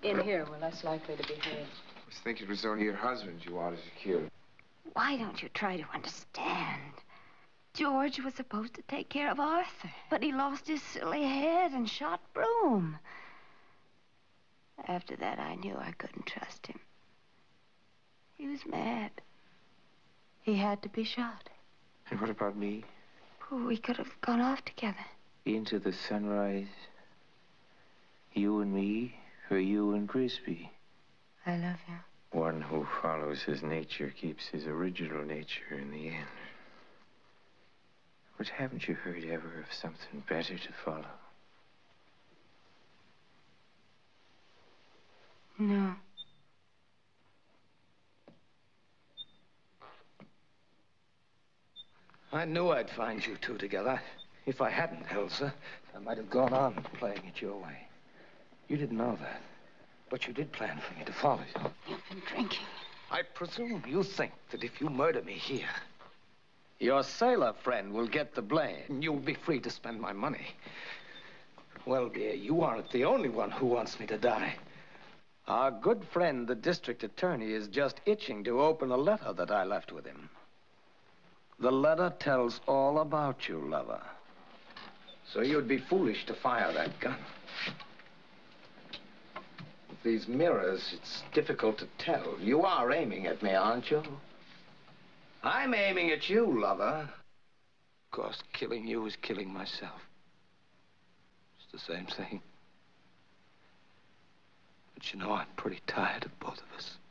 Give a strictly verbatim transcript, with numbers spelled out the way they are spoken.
In here, we're less likely to be heard. I was thinking it was only your husband you wanted to kill. Why don't you try to understand? George was supposed to take care of Arthur, but he lost his silly head and shot Broom. After that, I knew I couldn't trust him. He was mad. He had to be shot. And what about me? We could have gone off together. Into the sunrise. You and me, or you and Grisby. I love you. One who follows his nature keeps his original nature in the end. But haven't you heard ever of something better to follow? No. I knew I'd find you two together. If I hadn't, Elsa, I might have gone on playing it your way. You didn't know that, but you did plan for me to follow you. You've been drinking. I presume you think that if you murder me here, your sailor friend will get the blame. You'll be free to spend my money. Well, dear, you aren't the only one who wants me to die. Our good friend, the district attorney, is just itching to open a letter that I left with him. The letter tells all about you, lover. So you'd be foolish to fire that gun. With these mirrors, it's difficult to tell. You are aiming at me, aren't you? I'm aiming at you, lover. Of course, killing you is killing myself. It's the same thing. But you know, I'm pretty tired of both of us.